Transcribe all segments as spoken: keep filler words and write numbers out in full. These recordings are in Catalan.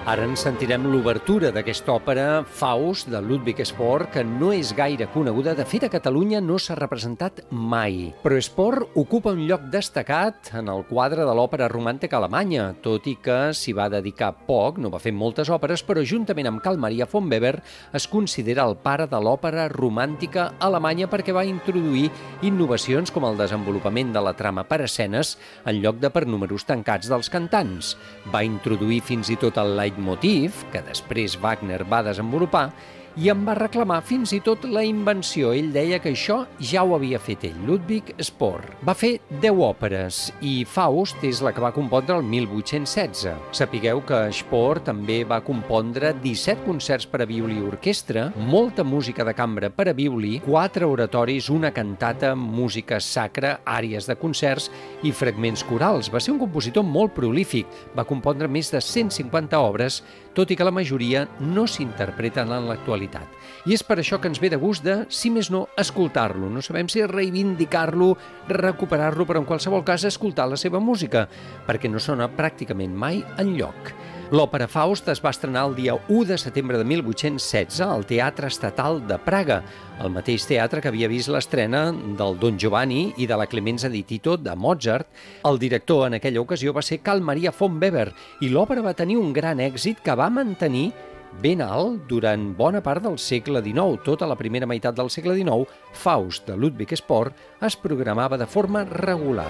Ara ens sentirem l'obertura d'aquesta òpera, Faust, de Ludwig Spohr, que no és gaire coneguda. De fet, a Catalunya no s'ha representat mai. Però Spohr ocupa un lloc destacat en el quadre de l'òpera romàntica alemanya, tot i que s'hi va dedicar poc, no va fer moltes òperes, però juntament amb Carl Maria von Weber es considera el pare de l'òpera romàntica alemanya perquè va introduir innovacions com el desenvolupament de la trama per escenes en lloc de per números tancats dels cantants. Va introduir fins i tot el leitmotiv, que després Wagner va desenvolupar, i en va reclamar fins i tot la invenció. Ell deia que això ja ho havia fet ell, Ludwig Spohr. Va fer deu òperes i Faust és la que va compondre el mil vuit-cents setze. Sapigueu que Spohr també va compondre disset concerts per a violí i orquestra, molta música de cambra per a violí, quatre oratoris, una cantata, música sacra, àries de concerts i fragments corals. Va ser un compositor molt prolífic, va compondre més de cent cinquanta obres, tot i que la majoria no s'interpreten en l'actualitat. I és per això que ens ve de gust de, si més no, escoltar-lo. No sabem si reivindicar-lo, recuperar-lo, però en qualsevol cas escoltar la seva música, perquè no sona pràcticament mai enlloc. L'òpera Faust es va estrenar el dia u de setembre de mil vuit-cents setze al Teatre Estatal de Praga, el mateix teatre que havia vist l'estrena del Don Giovanni i de la Clemenza di Tito de Mozart. El director en aquella ocasió va ser Carl Maria von Weber i l'òpera va tenir un gran èxit que va mantenir ben alt durant bona part del segle dinou. Tota la primera meitat del segle dinou, Faust de Ludwig Spohr es programava de forma regular.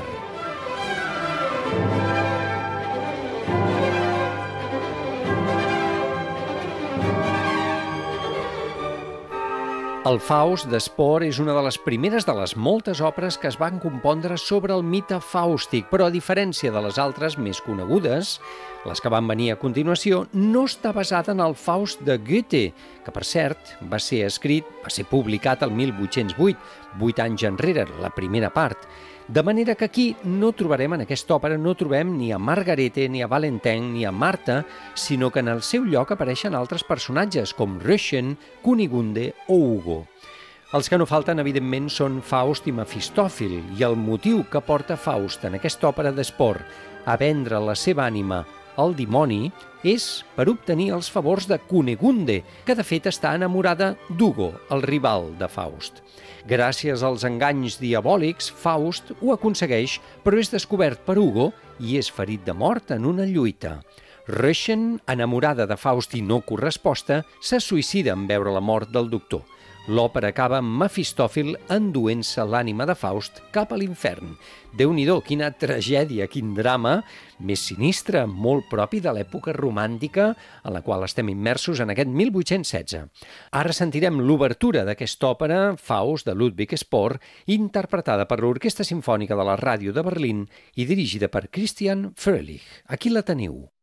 El Faust de Spohr és una de les primeres de les moltes òperes que es van compondre sobre el mite fàustic, però a diferència de les altres més conegudes, les que van venir a continuació, no està basada en el Faust de Goethe, que per cert va ser escrit, va ser publicat el mil vuit-cents vuit, vuit anys enrere, la primera part. De manera que aquí no trobarem, en aquesta òpera, no trobem ni a Margarete, ni a Valentin, ni a Marta, sinó que en el seu lloc apareixen altres personatges, com Röschen, Kunigunde o Hugo. Els que no falten, evidentment, són Faust i Mefistòfil, i el motiu que porta Faust en aquesta òpera de Spohr a vendre la seva ànima al dimoni és per obtenir els favors de Kunigunde, que de fet està enamorada d'Hugo, el rival de Faust. Gràcies als enganys diabòlics, Faust ho aconsegueix, però és descobert per Hugo i és ferit de mort en una lluita. Röschen, enamorada de Faust i no corresposta, se suïcida en veure la mort del doctor. L'òpera acaba amb Mefistòfil enduent-se l'ànima de Faust cap a l'infern. Déu-n'hi-do, quina tragèdia, quin drama, més sinistre, molt propi de l'època romàntica en la qual estem immersos en aquest mil vuit-cents setze. Ara sentirem l'obertura d'aquesta òpera, Faust, de Ludwig Spohr, interpretada per l'Orquestra Simfònica de la Ràdio de Berlín i dirigida per Christian Fröhlich. Aquí la teniu.